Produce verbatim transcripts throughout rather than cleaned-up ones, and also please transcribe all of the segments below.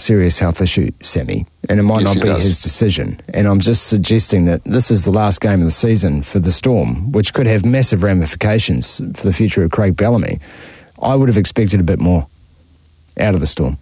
serious health issue, Sammy, and it might Yes, not he be does. his decision. And I'm just suggesting that this is the last game of the season for the Storm, which could have massive ramifications for the future of Craig Bellamy. I would have expected a bit more out of the Storm.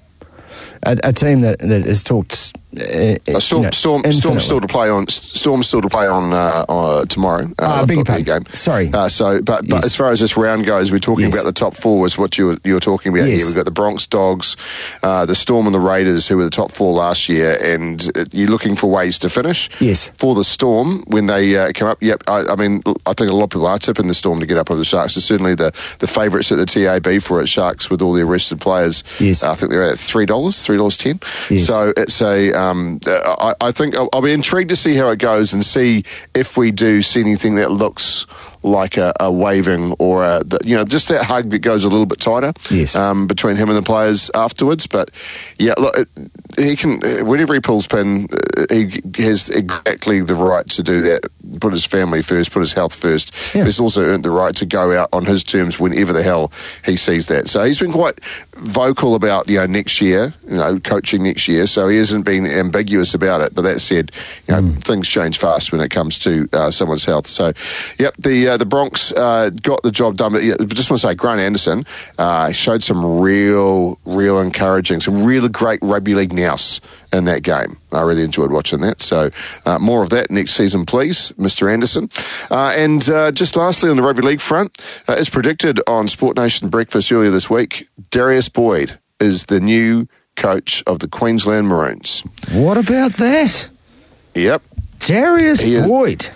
A, a team that, that has talked uh, Uh, Storm, you know, Storm, Storm infinitely. still to play on. Storm still to play on uh, uh, tomorrow. Uh, Ah, I beg your the pardon. game. Sorry. Uh, so, but, but Yes. as far as this round goes, we're talking Yes. about the top four. Is what you were, you were talking about Yes. here. We've got the Bronx Dogs, uh, the Storm, and the Raiders, who were the top four last year. And uh, you're looking for ways to finish. Yes. For the Storm, when they uh, come up, yep. I, I mean, I think a lot of people are tipping the Storm to get up over the Sharks. It's certainly the the favourites at the T A B for it. Sharks with all the arrested players. Yes. Uh, I think they're at three dollars, three dollars ten. Yes. So it's a. Um, I, I think I'll, I'll be intrigued to see how it goes and see if we do see anything that looks like a, a waving or a, the, you know, just that hug that goes a little bit tighter. Yes. Um, between him and the players afterwards. But yeah, look, it, he can whenever he pulls pin, uh, he has exactly the right to do that. Put his family first, put his health first. Yeah. He's also earned the right to go out on his terms whenever the hell he sees that. So he's been quite vocal about, you know, next year, you know, coaching next year. So he hasn't been ambiguous about it. But that said, you know, Mm. things change fast when it comes to uh, someone's health. So, yep, the uh, the Bronx uh, got the job done. But yeah, I just want to say, Grant Anderson uh, showed some real, real encouraging, some really great rugby league nous in that game. I really enjoyed watching that. So uh, more of that next season, please, Mister Anderson. Uh, and uh, just lastly on the rugby league front, uh, as predicted on Sport Nation Breakfast earlier this week, Darius Boyd is the new coach of the Queensland Maroons. What about that? Yep. Darius He is- Boyd.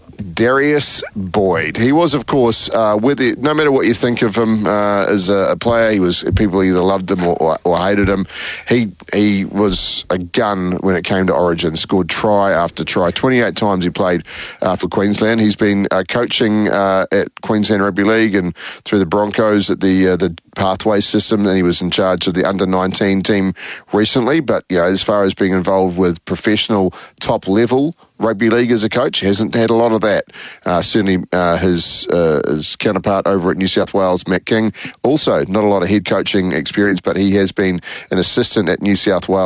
Darius Boyd. He was, of course, uh, with it, no matter what you think of him uh, as a, a player, he was people either loved him or, or, or hated him. He he was a gun when it came to Origin. Scored try after try. twenty-eight times he played uh, for Queensland. He's been uh, coaching uh, at Queensland Rugby League and through the Broncos at the uh, the pathway system, and he was in charge of the under nineteen team recently. But you know, as far as being involved with professional top level rugby league as a coach, hasn't had a lot of that. Uh, certainly uh, his, uh, his counterpart over at New South Wales, Matt King, also not a lot of head coaching experience, but he has been an assistant at New South Wales